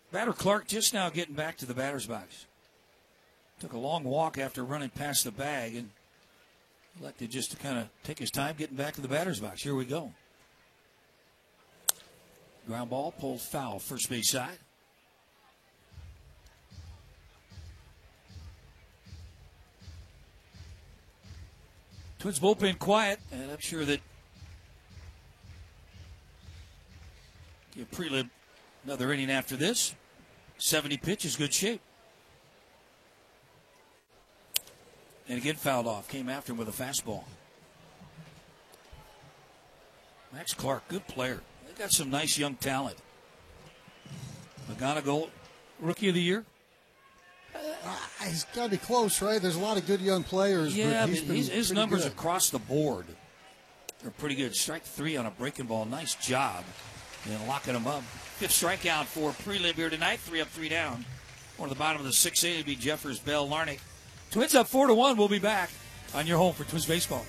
Batter Clark just now getting back to the batter's box. Took a long walk after running past the bag and elected just to kind of take his time getting back to the batter's box. Here we go. Ground ball pulled foul, first base side. Twins bullpen quiet, and I'm sure that give Prelim another inning after this. 70 pitches, good shape. And again fouled off. Came after him with a fastball. Max Clark, good player. They got some nice young talent. McGonigal, Rookie of the Year. He's got to be close, right? There's a lot of good young players. Yeah, but his numbers good. across the board are pretty good. Strike 3 on a breaking ball. Nice job in locking him up. 5th strikeout for Prelim here tonight. 3 up, 3 down. On the bottom of the 6th inning, be Jeffers, Bell, Larnach. Twins up 4-1. We'll be back on your home for Twins baseball.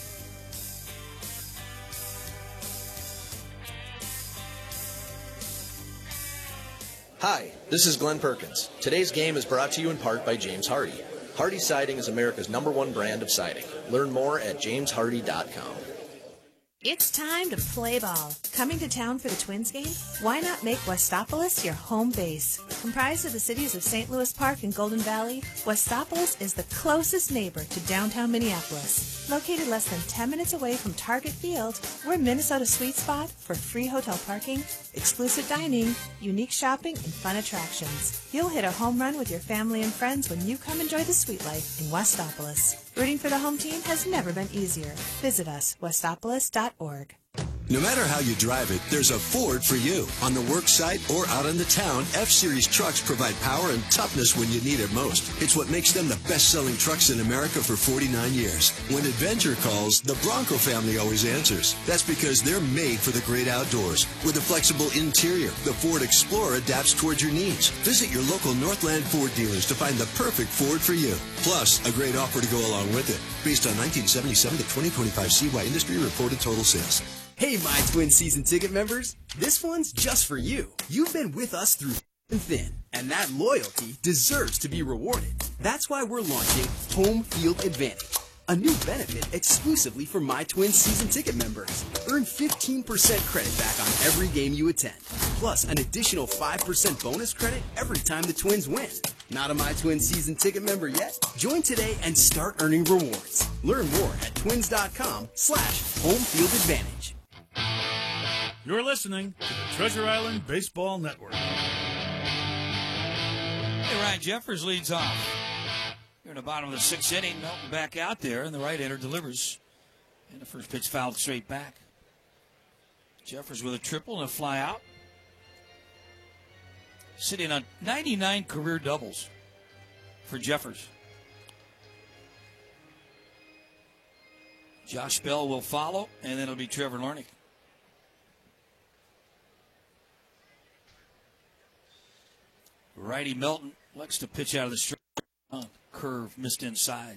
Hi, this is Glenn Perkins. Today's game is brought to you in part by James Hardy. Hardy Siding is America's #1 brand of siding. Learn more at jameshardy.com. It's time to play ball. Coming to town for the Twins game? Why not make Westopolis your home base? Comprised of the cities of St. Louis Park and Golden Valley, Westopolis is the closest neighbor to downtown Minneapolis. Located less than 10 minutes away from Target Field, we're Minnesota's sweet spot for free hotel parking, exclusive dining, unique shopping, and fun attractions. You'll hit a home run with your family and friends when you come enjoy the sweet life in Westopolis. Rooting for the home team has never been easier. Visit us, westopolis.org. No matter how you drive it, there's a Ford for you. On the work site or out in the town, F-Series trucks provide power and toughness when you need it most. It's what makes them the best-selling trucks in America for 49 years. When adventure calls, the Bronco family always answers. That's because they're made for the great outdoors. With a flexible interior, the Ford Explorer adapts towards your needs. Visit your local Northland Ford dealers to find the perfect Ford for you. Plus, a great offer to go along with it. Based on 1977 to 2025 CY industry reported total sales. Hey, my Twin season ticket members, this one's just for you. You've been with us through and thin, and that loyalty deserves to be rewarded. That's why we're launching Home Field Advantage, a new benefit exclusively for my Twin season ticket members. Earn 15% credit back on every game you attend, plus an additional 5% bonus credit every time the Twins win. Not a My Twin season ticket member yet? Join today and start earning rewards. Learn more at twins.com/homefieldadvantage. You're listening to the Treasure Island Baseball Network. Hey, Ryan Jeffers leads off. Here in the bottom of the 6th inning, Melton back out there, and the right-hander delivers. And the first pitch fouled straight back. Jeffers with a triple and a fly out. Sitting on 99 career doubles for Jeffers. Josh Bell will follow, and then it'll be Trevor Larnach. Righty Melton likes to pitch out of the strike. Curve missed inside.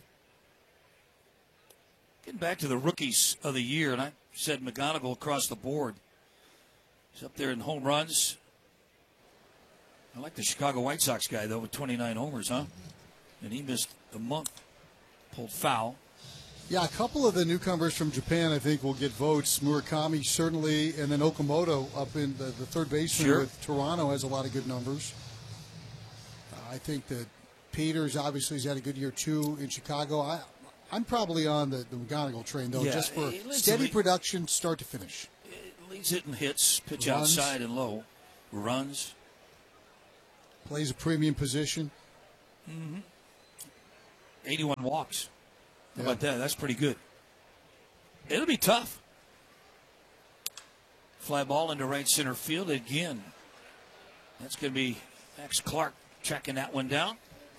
Getting back to the rookies of the year, and I said McGonigal across the board. He's up there in home runs. I like the Chicago White Sox guy, though, with 29 homers, huh? And he missed a month. Pulled foul. Yeah, a couple of the newcomers from Japan, I think, will get votes. Murakami, certainly, and then Okamoto up in the third baseman with Toronto has a lot of good numbers. I think that Peters obviously has had a good year, too, in Chicago. I'm probably on the McGonigal train, though, just for steady production, start to finish. It leads it in hits, pitch outside and low. Runs. Plays a premium position. 81 walks. How about that? That's pretty good. It'll be tough. Fly ball into right center field again. That's going to be Max Clark checking that one down.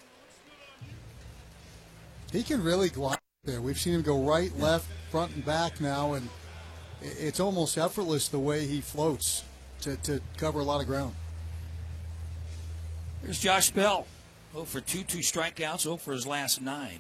He can really glide there. We've seen him go right, left, front, and back now, and it's almost effortless the way he floats to cover a lot of ground. Here's Josh Bell. 0 for 2 strikeouts, 0 for his last 9.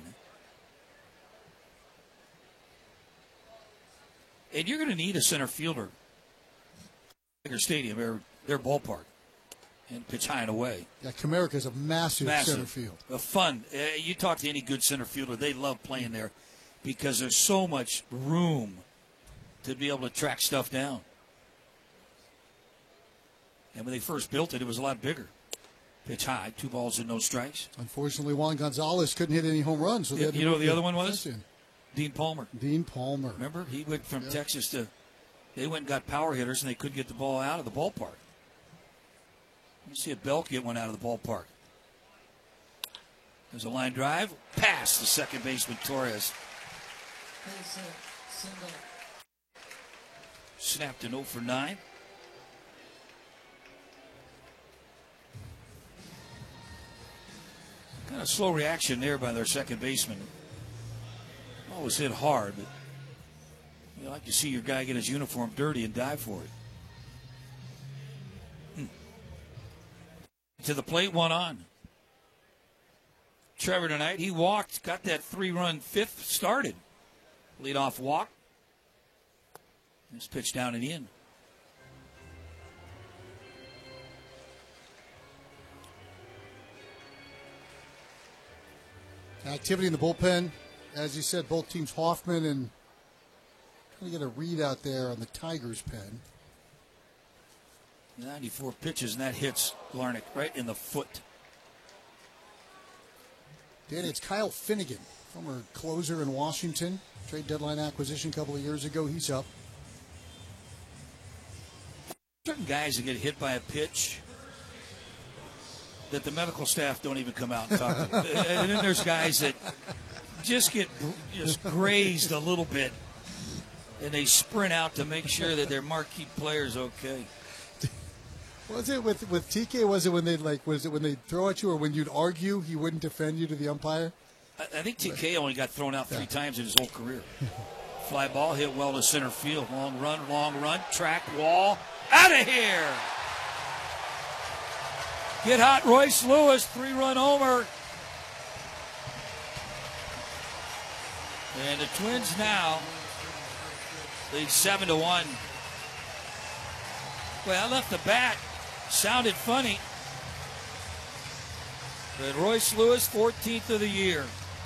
And you're going to need a center fielder. Tiger Stadium, their ballpark. and pitch high and away. Yeah, Comerica's a massive center field. Fun. You talk to any good center fielder, they love playing there because there's so much room to be able to track stuff down. And when they first built it, it was a lot bigger. Pitch high, 2 balls and no strikes. Unfortunately, Juan Gonzalez couldn't hit any home runs. So you know who the other one was? Dean Palmer. Dean Palmer. Remember? He went from Texas to... They went and got power hitters, and they couldn't get the ball out of the ballpark. You see a Belk get one out of the ballpark. There's a line drive. Pass to second baseman Torres. Snapped an 0 for 9. Kind of slow reaction there by their second baseman. Always hit hard, but you like to see your guy get his uniform dirty and dive for it. To the plate, 1 on. Trevor tonight, he walked, got that 3-run fifth started. Leadoff walk. This pitch down and in. Activity in the bullpen. As you said, both teams, Hoffman and trying to get a read out there on the Tigers' pen. 94 pitches, and that hits Larnach right in the foot. Danny, it's Kyle Finnegan, former closer in Washington. Trade deadline acquisition a couple of years ago. He's up. Certain guys that get hit by a pitch that the medical staff don't even come out and talk to. And then there's guys that just get grazed a little bit, and they sprint out to make sure that their marquee player's okay. Was it with TK? Was it when they'd throw at you, or when you'd argue he wouldn't defend you to the umpire? I think TK only got thrown out 3 times in his whole career. Fly ball hit well to center field. Long run, track wall, out of here. Get hot, Royce Lewis, 3-run homer. And the Twins now lead 7-1. Well, left the bat. Sounded funny. But Royce Lewis, 14th of the year.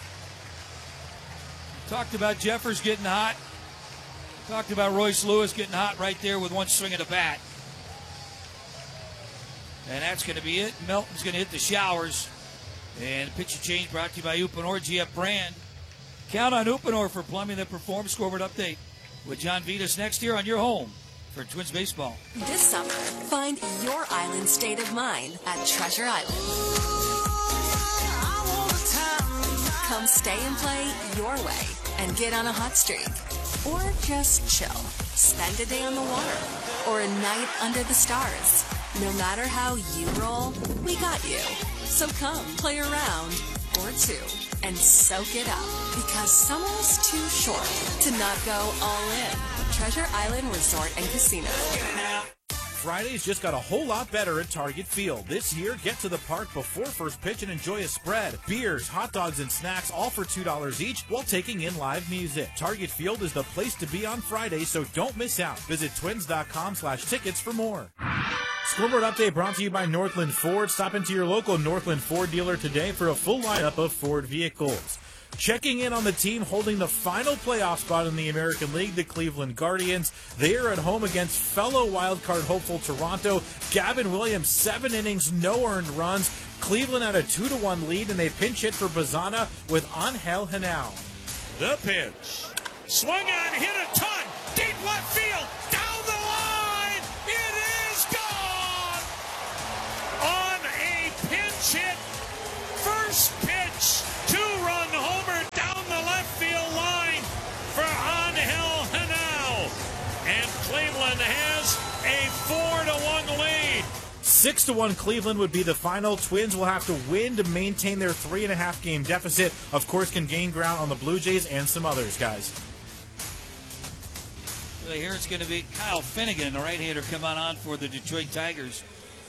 Talked about Jeffers getting hot. Talked about Royce Lewis getting hot right there with one swing of the bat. And that's going to be it. Melton's going to hit the showers. And pitch change brought to you by Uponor GF brand. Count on Uponor for plumbing that performs. Scoreboard update with John Vitas next year on your home for Twins baseball. This summer, find your island state of mind at Treasure Island. Come stay and play your way and get on a hot streak. Or just chill. Spend a day on the water. Or a night under the stars. No matter how you roll, we got you. So come play a round or 2 and soak it up, because summer's too short to not go all in. Treasure Island Resort and Casino. Fridays just got a whole lot better at Target Field. This year, get to the park before first pitch and enjoy a spread. Beers, hot dogs, and snacks all for $2 each while taking in live music. Target Field is the place to be on Friday, so don't miss out. Visit twins.com/tickets for more. Scoreboard update brought to you by Northland Ford. Stop into your local Northland Ford dealer today for a full lineup of Ford vehicles. Checking in on the team holding the final playoff spot in the American League, the Cleveland Guardians. They are at home against fellow wildcard hopeful Toronto. Gavin Williams, 7 innings, no earned runs. Cleveland had a 2-1 lead, and they pinch hit for Bazana with Angel Henao. The pitch. Swung on, hit a ton. Deep left field. Down the line. It is gone. On a pinch hit. First pitch. 2-run homer down the left field line for Angel Henao. And Cleveland has a 4-1 lead. 6-1 Cleveland would be the final. Twins will have to win to maintain their 3.5-game deficit. Of course, can gain ground on the Blue Jays and some others, guys. Well, here it's going to be Kyle Finnegan, the right-hander, come on for the Detroit Tigers.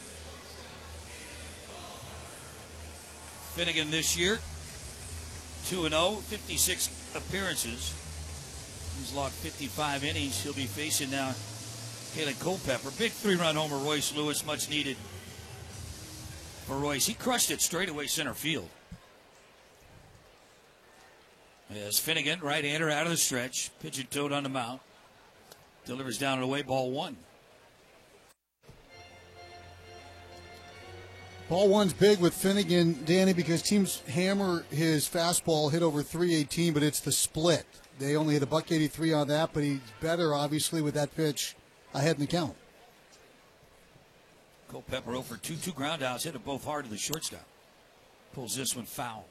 Finnegan this year, 2-0, 56 appearances. He's logged 55 innings. He'll be facing now Caleb Culpepper. Big 3-run homer, Royce Lewis, much needed. for Royce. He crushed it straightaway center field. As Finnegan, right-hander out of the stretch, pigeon-toed on the mound. Delivers down and away, ball one. Ball one's big with Finnegan, Danny, because teams hammer his fastball, hit over 318, but it's the split. They only hit $183 on that, but he's better, obviously, with that pitch ahead in the count. Culpepper 0 for 2, 2 ground outs, hit it both hard to the shortstop. Pulls this one foul.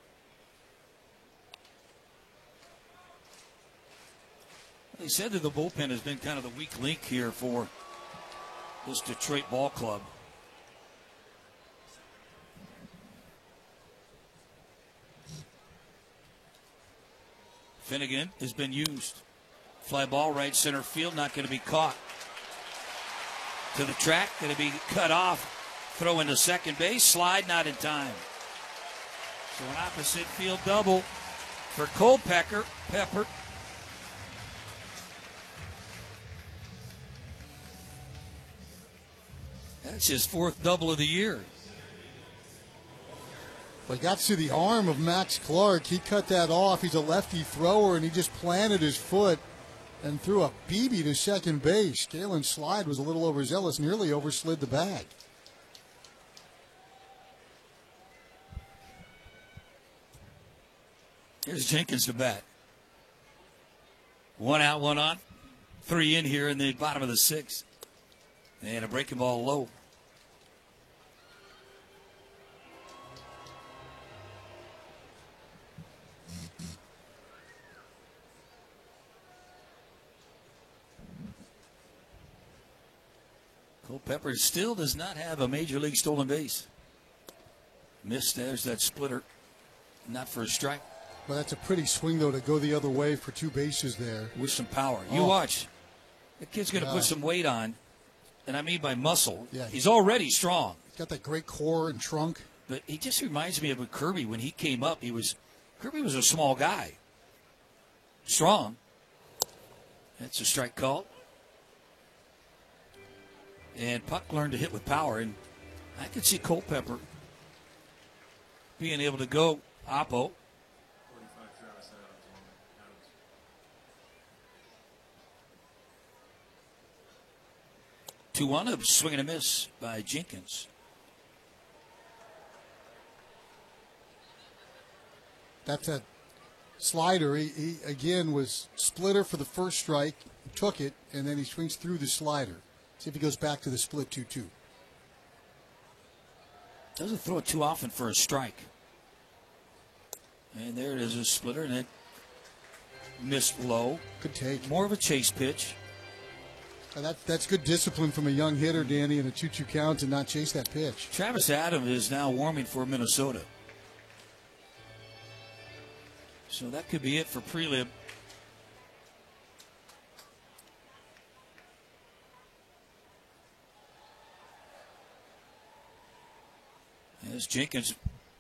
They said that the bullpen has been kind of the weak link here for this Detroit ball club. Finnegan has been used. Fly ball right center field, not going to be caught. To the track, going to be cut off. Throw into second base, slide not in time. So an opposite field double for Culpepper. That's his fourth double of the year. Well, he got to the arm of Max Clark. He cut that off. He's a lefty thrower, and he just planted his foot and threw a BB to second base. Galen's slide was a little overzealous, nearly overslid the bag. Here's Jenkins to bat. 1 out, 1 on. 3 in here in the bottom of the 6th. And a breaking ball low. Culpepper still does not have a major league stolen base. Missed, there's that splitter. Not for a strike. Well, that's a pretty swing, though, to go the other way for 2 bases there. With some power. You watch. The kid's going to put some weight on, and I mean by muscle. Yeah, he's already strong. He's got that great core and trunk. But he just reminds me of a Kirby when he came up. Kirby was a small guy. Strong. That's a strike call. And Puck learned to hit with power, and I could see Culpepper being able to go oppo. 2-1, a swing and a miss by Jenkins. That's a slider. He again was splitter for the first strike, took it, and then he swings through the slider. See if he goes back to the split 2-2. Doesn't throw it too often for a strike. And there it is, a splitter, and it missed low. Good take. More of a chase pitch. That's good discipline from a young hitter, Danny, in a 2-2 count to not chase that pitch. Travis Adams is now warming for Minnesota. So that could be it for prelim. As Jenkins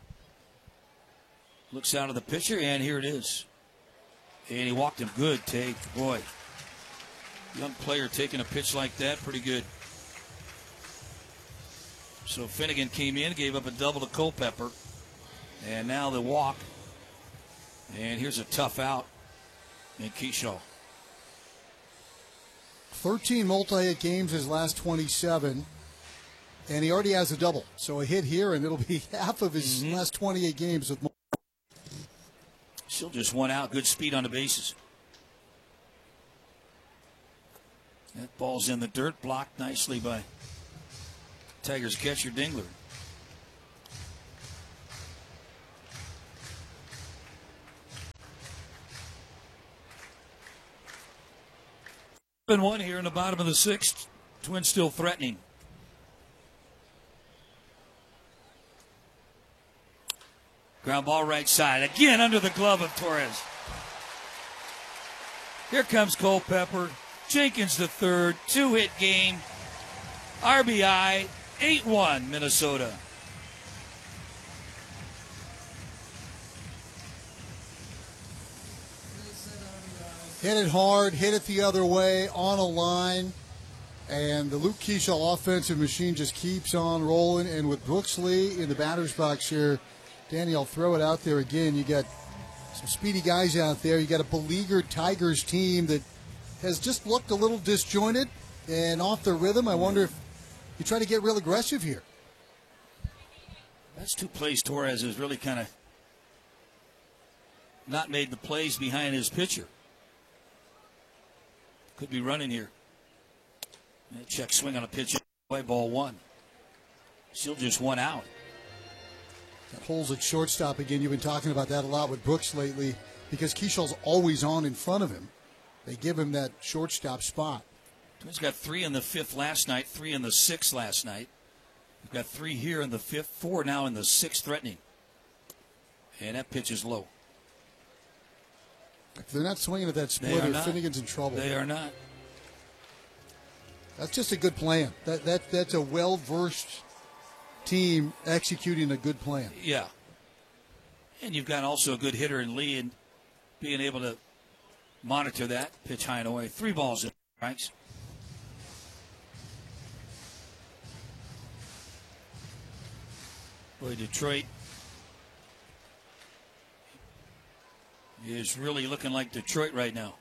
looks out of the pitcher, and here it is. And he walked him good, take. Boy, young player taking a pitch like that, pretty good. So Finnegan came in, gave up a double to Culpepper. And now the walk. And here's a tough out in Keyshaw. 13 multi-hit games his last 27. And he already has a double. So a hit here, and it'll be half of his last 28 games with more. Still just 1 out. Good speed on the bases. That ball's in the dirt, blocked nicely by Tigers catcher Dingler. One here in the bottom of the 6th. Twins still threatening. Ground ball right side. Again under the glove of Torres. Here comes Culpepper. Jenkins the third. 2-hit game. RBI. 8-1 Minnesota. Hit it hard, hit it the other way, on a line. And the Luke Keeschall offensive machine just keeps on rolling. And with Brooks Lee in the batter's box here, Danny, I'll throw it out there again. You got some speedy guys out there. You got a beleaguered Tigers team that has just looked a little disjointed and off their rhythm. I wonder if you try to get real aggressive here. That's two plays Torres has really kind of not made the plays behind his pitcher. Could be running here. Check swing on a pitch. Play ball one. Still just one out. That holes at shortstop again. You've been talking about that a lot with Brooks lately because Keeschall's always on in front of him. They give him that shortstop spot. Twins got 3 in the 5th last night, 3 in the 6th last night. We've got 3 here in the 5th, 4 now in the 6th threatening. And that pitch is low. If they're not swinging at that splitter, Finnegan's in trouble. They are not. That's just a good plan. That's a well-versed team executing a good plan. Yeah. And you've got also a good hitter in Lee and being able to monitor that. Pitch high and away. 3 balls in strikes. Boy, Detroit is really looking like Detroit right now.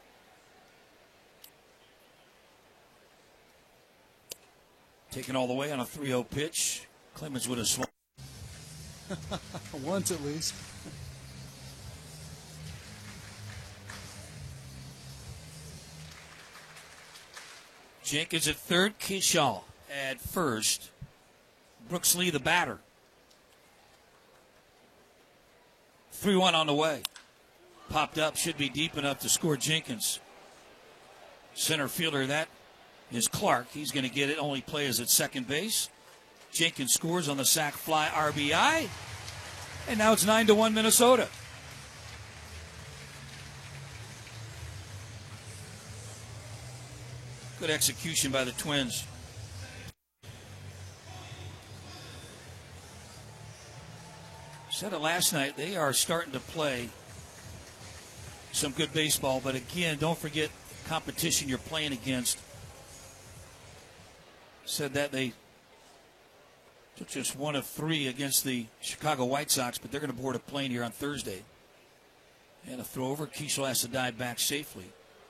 Taken all the way on a 3-0 pitch. Clemens would have swung. Once at least. Jenkins at third. Keeschall at first. Brooks Lee the batter. 3-1 on the way. Popped up. Should be deep enough to score Jenkins. Center fielder, that is Clark. He's going to get it. Only play is at second base. Jenkins scores on the sac fly RBI. And now it's 9-1 Minnesota. Good execution by the Twins. Said it last night. They are starting to play some good baseball. But again, don't forget competition you're playing against. Said that they took just 1 of 3 against the Chicago White Sox, but they're going to board a plane here on Thursday. And a throw over. Keeschall has to dive back safely.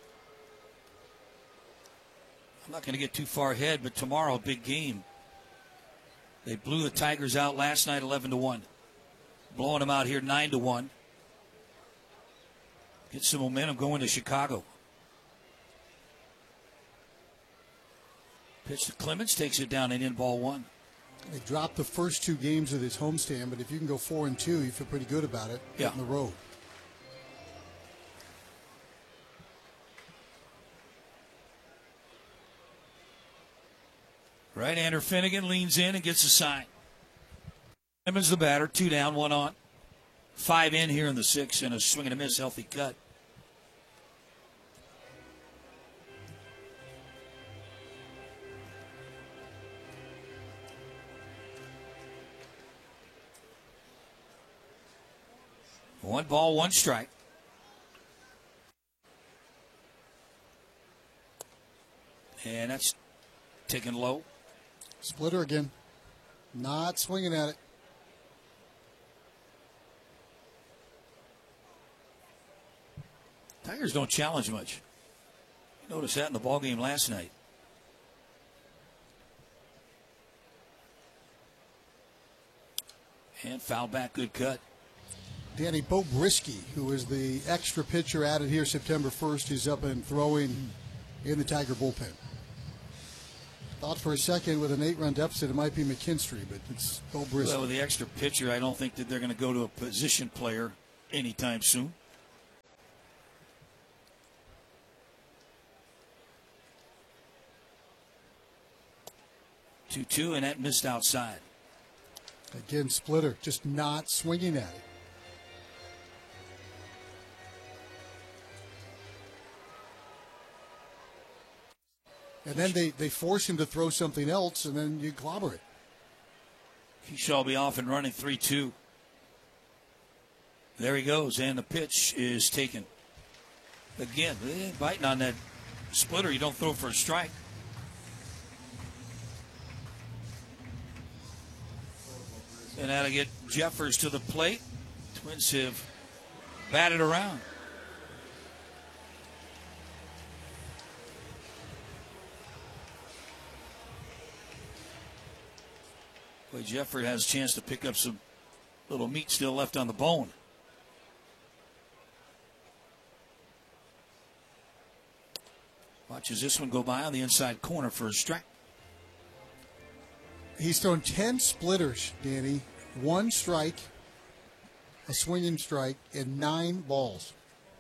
I'm not going to get too far ahead, but tomorrow, big game. They blew the Tigers out last night 11-1. Blowing them out here 9-1. Get some momentum going to Chicago. Pitch to Clemens, takes it down and in, ball 1. They dropped the first 2 games of this homestand, but if you can go 4-2, you feel pretty good about it. Yeah. On the road. Right-hander Finnegan leans in and gets a sign. Clemens the batter, 2 down, 1 on. 5 in here in the 6th, and a swing and a miss, healthy cut. One ball, 1 strike. And that's taken low. Splitter again. Not swinging at it. Tigers don't challenge much. You noticed that in the ballgame last night. And foul back, good cut. Danny, Bo Brisky, who is the extra pitcher added here September 1st, is up and throwing in the Tiger bullpen. Thought for a second with an 8-run deficit it might be McKinstry, but it's Bo Brisky. Well, with the extra pitcher, I don't think that they're going to go to a position player anytime soon. Two, and that missed outside. Again, Splitter just not swinging at it. And then they force him to throw something else, and then you clobber it. Keeschall be off and running 3-2. There he goes, and the pitch is taken. Again, biting on that splitter. You don't throw for a strike. And that'll get Jeffers to the plate. Twins have batted around. Boy, Jeffers has a chance to pick up some little meat still left on the bone. Watches this one go by on the inside corner for a strike. He's thrown 10 splitters, Danny. 1 strike, a swinging strike, and 9 balls.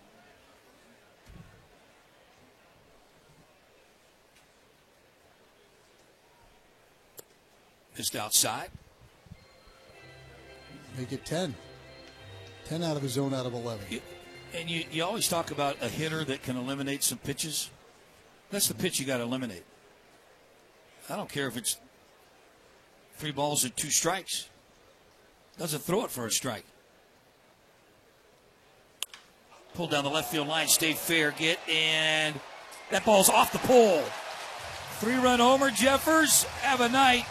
Just outside. Make it 10. 10 out of his zone out of 11. And you always talk about a hitter that can eliminate some pitches. That's the pitch you got to eliminate. I don't care if it's 3 balls and 2 strikes. Doesn't throw it for a strike. Pulled down the left field line, stayed fair, and that ball's off the pole. 3-run homer, Jeffers. Have a night.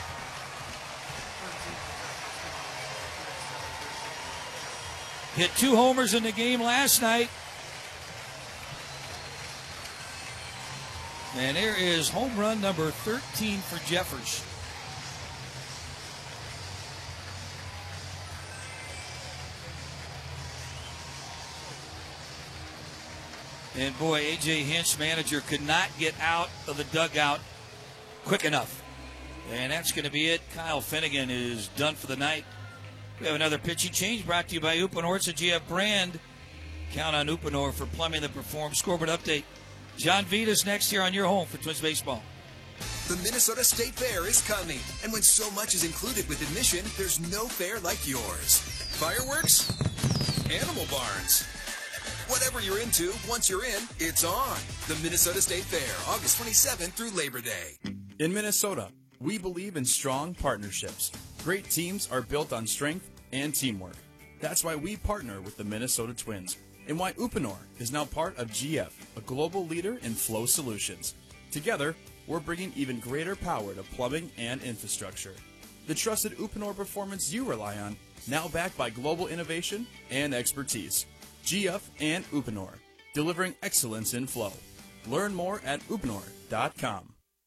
Hit 2 homers in the game last night. And there is home run number 13 for Jeffers. And boy, A.J. Hinch, manager, could not get out of the dugout quick enough. And that's going to be it. Kyle Finnegan is done for the night. We have another pitching change brought to you by Uponor. It's a GF brand. Count on Uponor for plumbing that performs. Scoreboard update. John Vitas next here on your home for Twins Baseball. The Minnesota State Fair is coming, and when so much is included with admission, there's no fair like yours. Fireworks? Animal barns? Whatever you're into, once you're in, it's on. The Minnesota State Fair, August 27th through Labor Day. In Minnesota, we believe in strong partnerships. Great teams are built on strength and teamwork. That's why we partner with the Minnesota Twins, and why Uponor is now part of GF, a global leader in flow solutions. Together, we're bringing even greater power to plumbing and infrastructure. The trusted Uponor performance you rely on, now backed by global innovation and expertise. GF and Uponor, delivering excellence in flow. Learn more at uponor.com.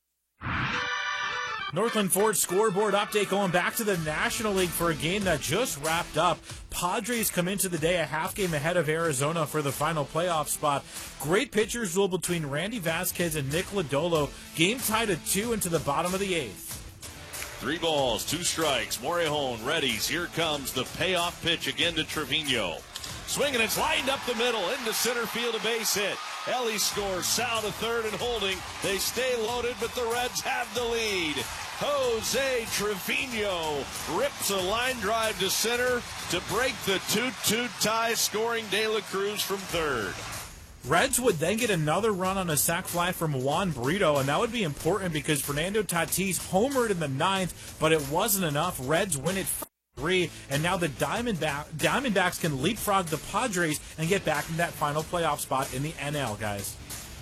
Northland Ford scoreboard update going back to the National League for a game that just wrapped up. Padres come into the day a half game ahead of Arizona for the final playoff spot. Great pitchers duel between Randy Vasquez and Nick Lodolo. Game tied at 2 into the bottom of the 8th. 3 balls, 2 strikes. Morejon readies. Here comes the payoff pitch again to Trevino. Swinging, it's lined up the middle into center field, a base hit. Ellie scores, Sal to third and holding. They stay loaded, but the Reds have the lead. Jose Trevino rips a line drive to center to break the 2-2 tie, scoring De La Cruz from third. Reds would then get another run on a sac fly from Juan Brito, and that would be important because Fernando Tatis homered in the 9th, but it wasn't enough. Reds win it 3, and now the Diamondbacks can leapfrog the Padres and get back in that final playoff spot in the NL, guys.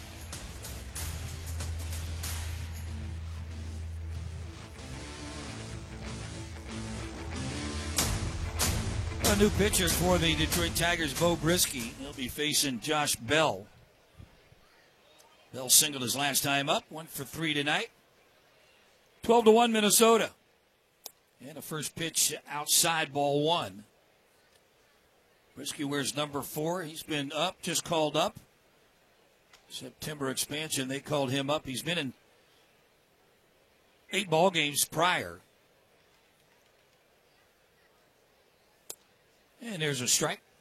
A new pitcher for the Detroit Tigers, Bo Brisky. He'll be facing Josh Bell. Bell singled his last time up, 1 for 3 tonight. 12-1 Minnesota. And a first pitch outside, ball 1. Brisky wears number 4. He's been up, just called up. September expansion, they called him up. He's been in 8 ball games prior. And there's a strike.